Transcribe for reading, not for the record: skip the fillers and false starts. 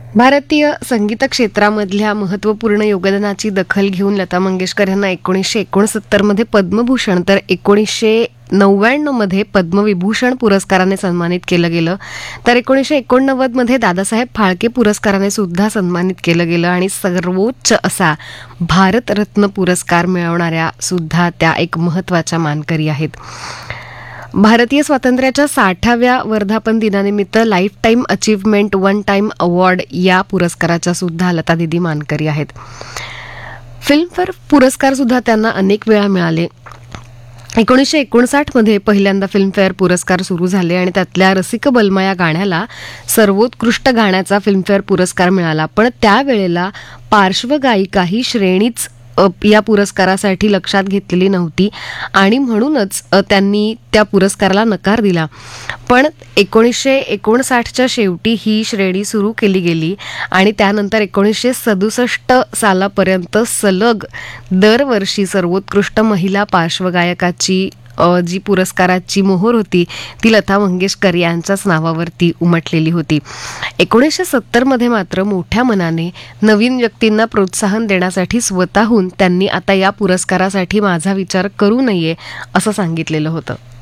भारतीय संगीत क्षेत्रामधल्या महत्त्वपूर्ण योगदानाची दखल घेऊन लता मंगेशकर यांना 1969 मध्ये पद्मभूषण तर 1999 मध्ये पद्मविभूषण पुरस्काराने सन्मानित केलं गेलं. तर 1989 मध्ये दादासाहेब फाळके पुरस्काराने सुद्धा सन्मानित केलं गेलं आणि सर्वोच्च असा भारतरत्न पुरस्कार मिळवणाऱ्या सुद्धा त्या एक महत्त्वाच्या मानकरी आहेत. भारतीय स्वातंत्र्याच्या 60व्या वर्धापन दिनानिमित्त life time achievement one time award या पुरस्काराच्या सुद्धा लता दिदी मानकरी आहेत. फिल्मफेअर पुरस्कार सुद्धा त्यांना अनेक वेळा मिळाले. 1959 मध्ये पहिल्यांदा फिल्मफेअर पुरस्कार सुरू झाले आणि त्यातल्या रसिक बलमा या गाण्याला सर्वोत्कृष्ट गाण्याचा फिल्मफेअर पुरस्कार मिळाला. पण त्यावेळेला पार्श्वगायिका ही श्रेणीच या पुरस्कारासाठी लक्षात घेतलेली नव्हती आणि म्हणूनच त्यांनी त्या पुरस्काराला नकार दिला. पण 1959च्या शेवटी ही श्रेणी सुरू केली गेली आणि त्यानंतर 1967 सालापर्यंत सलग दरवर्षी सर्वोत्कृष्ट महिला पार्श्वगायकाची जी पुरस्काराची मोहोर होती ती लता मंगेशकर यांच्याच नावावरती उमटलेली होती. 1970 मध्ये मात्र मोठ्या मनाने नवीन व्यक्तींना प्रोत्साहन देण्यासाठी स्वतःहून त्यांनी आता या पुरस्कारासाठी माझा विचार करू नये असं सांगितलेलं होतं.